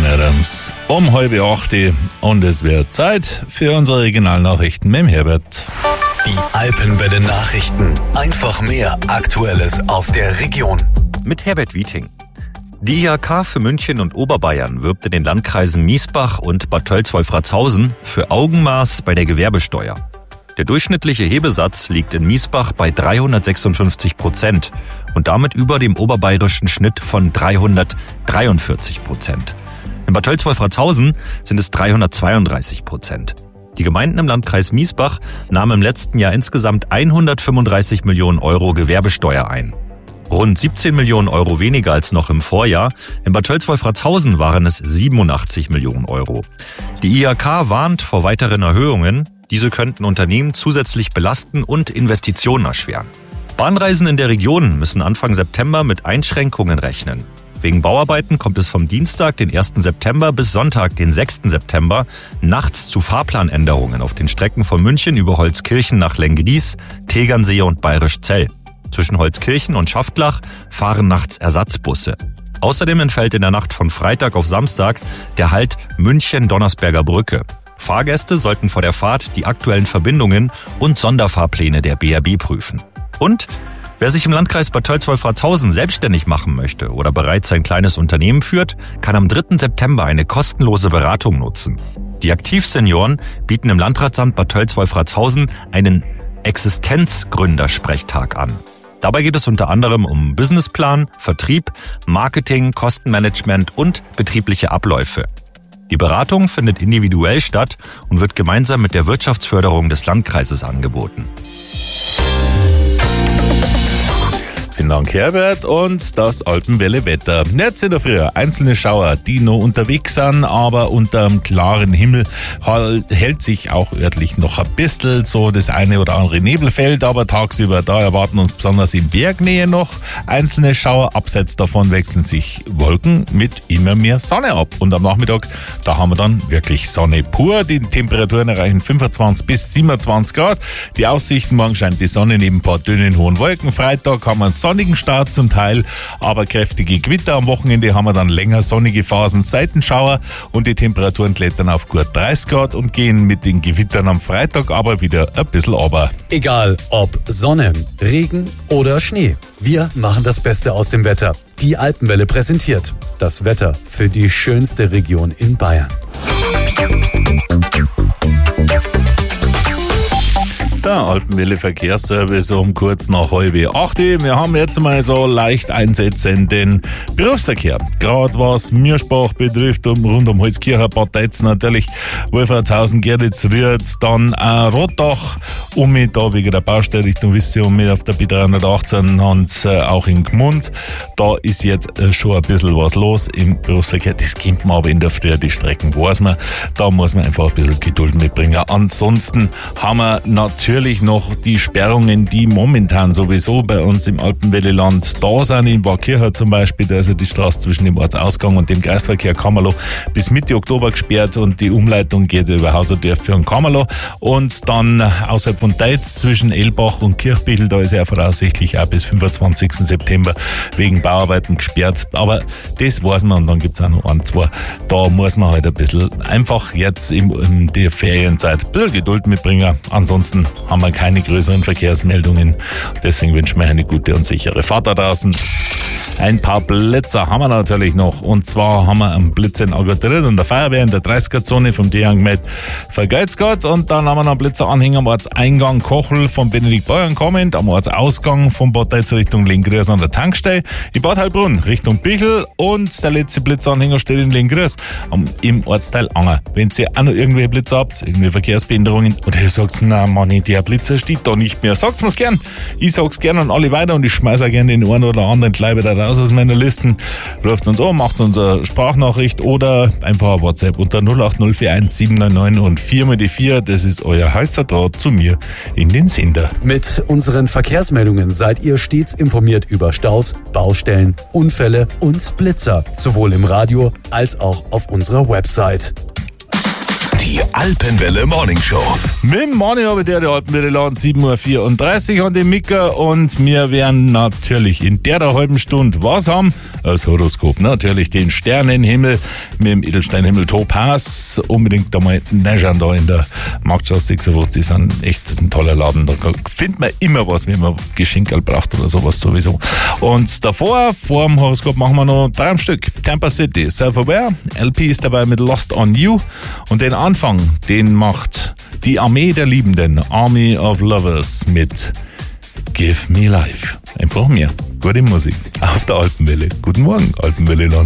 Adams um 7:30 und es wird Zeit für unsere Regionalnachrichten mit dem Herbert. Die Alpenwelle Nachrichten. Einfach mehr Aktuelles aus der Region. Mit Herbert Wieting. Die IHK für München und Oberbayern wirbt in den Landkreisen Miesbach und Bad Tölz-Wolfratshausen für Augenmaß bei der Gewerbesteuer. Der durchschnittliche Hebesatz liegt in Miesbach bei 356% und damit über dem oberbayerischen Schnitt von 343%. In Bad Tölz-Wolfratshausen sind es 332%. Die Gemeinden im Landkreis Miesbach nahmen im letzten Jahr insgesamt 135 Millionen Euro Gewerbesteuer ein. Rund 17 Millionen Euro weniger als noch im Vorjahr. In Bad Tölz-Wolfratshausen waren es 87 Millionen Euro. Die IHK warnt vor weiteren Erhöhungen. Diese könnten Unternehmen zusätzlich belasten und Investitionen erschweren. Bahnreisen in der Region müssen Anfang September mit Einschränkungen rechnen. Wegen Bauarbeiten kommt es vom Dienstag, den 1. September bis Sonntag, den 6. September, nachts zu Fahrplanänderungen auf den Strecken von München über Holzkirchen nach Lenggries, Tegernsee und Bayerischzell. Zwischen Holzkirchen und Schaftlach fahren nachts Ersatzbusse. Außerdem entfällt in der Nacht von Freitag auf Samstag der Halt München-Donnersberger Brücke. Fahrgäste sollten vor der Fahrt die aktuellen Verbindungen und Sonderfahrpläne der BRB prüfen. Und wer sich im Landkreis Bad Tölz-Wolfratshausen selbstständig machen möchte oder bereits ein kleines Unternehmen führt, kann am 3. September eine kostenlose Beratung nutzen. Die Aktivsenioren bieten im Landratsamt Bad Tölz-Wolfratshausen einen Existenzgründersprechtag an. Dabei geht es unter anderem um Businessplan, Vertrieb, Marketing, Kostenmanagement und betriebliche Abläufe. Die Beratung findet individuell statt und wird gemeinsam mit der Wirtschaftsförderung des Landkreises angeboten. Vielen Dank, Herbert. Und das Alpenwelle-Wetter. Jetzt in der Früh einzelne Schauer, die noch unterwegs sind, aber unterm klaren Himmel hält sich auch örtlich noch ein bisschen so das eine oder andere Nebelfeld, aber tagsüber, da erwarten uns besonders in Bergnähe noch einzelne Schauer. Abseits davon wechseln sich Wolken mit immer mehr Sonne ab. Und am Nachmittag, da haben wir dann wirklich Sonne pur. Die Temperaturen erreichen 25 bis 27 Grad. Die Aussichten, morgen scheint die Sonne neben ein paar dünnen hohen Wolken. Freitag haben wir einen sonnigen Start zum Teil, aber kräftige Gewitter. Am Wochenende haben wir dann länger sonnige Phasen, Seitenschauer und die Temperaturen klettern auf gut 30 Grad und gehen mit den Gewittern am Freitag aber wieder ein bisschen runter. Egal ob Sonne, Regen oder Schnee, wir machen das Beste aus dem Wetter. Die Alpenwelle präsentiert das Wetter für die schönste Region in Bayern. Der Alpenwelle Verkehrsservice um kurz nach 7:30. Wir haben jetzt mal so leicht einsetzenden Berufsverkehr. Gerade was Mierspach betrifft, rund um Holzkirchen, Bad Tölz natürlich, Wolfratshausen, Gerritz, Rietz, dann Rottach, da wegen der Baustelle Richtung Wisse, auf der B318 und auch in Gmund. Da ist jetzt schon ein bisschen was los im Berufsverkehr. Das kennt man aber in der Früh, die Strecken weiß man. Da muss man einfach ein bisschen Geduld mitbringen. Ansonsten haben wir natürlich noch die Sperrungen, die momentan sowieso bei uns im Alpenwelleland da sind. In Waakirchen zum Beispiel, da ist ja die Straße zwischen dem Ortsausgang und dem Kreisverkehr Kamerloh bis Mitte Oktober gesperrt und die Umleitung geht über Hauserdorf für Kamerloh. Und dann außerhalb von Tölz zwischen Elbach und Kirchbichel, da ist ja voraussichtlich auch bis 25. September wegen Bauarbeiten gesperrt. Aber das weiß man und dann gibt es auch noch ein, zwei. Da muss man halt ein bisschen einfach jetzt in der Ferienzeit ein bisschen Geduld mitbringen. Ansonsten haben wir keine größeren Verkehrsmeldungen. Deswegen wünschen wir eine gute und sichere Fahrt da draußen. Ein paar Blitzer haben wir natürlich noch. Und zwar haben wir einen Blitzer in Agatrit und der Feuerwehr in der 30er-Zone vom D-Angemeldet Vergeizgott. Und dann haben wir noch einen Blitzeranhänger am Ortseingang Kochel von Benedikt Beuern kommend, am Ortsausgang von Bad Tölz Richtung Lenggries an der Tankstelle, in Bad Heilbrunn Richtung Bichel und der letzte Blitzanhänger steht in Lenggries im Ortsteil Anger. Wenn ihr auch noch irgendwelche Blitzer habt, irgendwelche Verkehrsbehinderungen oder ihr sagt, na Manni, der Blitzer steht da nicht mehr, sagt's mir's gern. Ich sag's gern an alle weiter und ich schmeiß auch gerne den einen oder anderen Kleiber da raus aus meiner Listen. Ruft uns an, macht uns eine Sprachnachricht oder einfach ein WhatsApp unter 08041 799 und 4x4. Das ist euer heißer Draht zu mir in den Sender. Mit unseren Verkehrsmeldungen seid ihr stets informiert über Staus, Baustellen, Unfälle und Blitzer. Sowohl im Radio als auch auf unserer Website. Die Alpenwelle Morning Show. Mit dem Money habe ich der Alpenwelle laden 7.34 Uhr an den Micker und wir werden natürlich in der halben Stunde was haben? Das Horoskop, natürlich den Sternenhimmel mit dem Edelsteinhimmel Topaz. Unbedingt da mal reinschauen da in der Marktstraße 56, ist echt ein toller Laden. Da findet man immer was, wenn man Geschenkerl braucht oder sowas sowieso. Und davor, vor dem Horoskop, machen wir noch 3 am Stück. Tampa City, Self-Aware, LP ist dabei mit Lost on You und den Anfang, den macht die Armee der Liebenden, Army of Lovers mit Give Me Life. Einfach mehr gute Musik auf der Alpenwelle. Guten Morgen, Alpenwelle Land.